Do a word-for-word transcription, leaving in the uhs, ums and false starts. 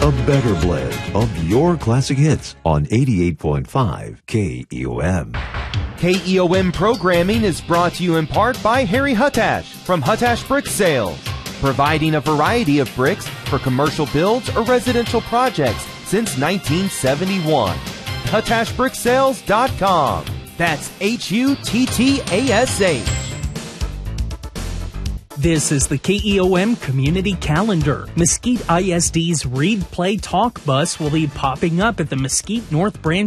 A better blend of your classic hits on eighty-eight point five K E O M. K E O M programming is brought to you in part by Harry Huttash from Huttash Brick Sales, providing a variety of bricks for commercial builds or residential projects since nineteen seventy-one. Huttash Brick Sales dot com. That's H U T T A S H. This is the K E O M Community Calendar. Mesquite I S D's Read, Play, Talk bus will be popping up at the Mesquite North Branch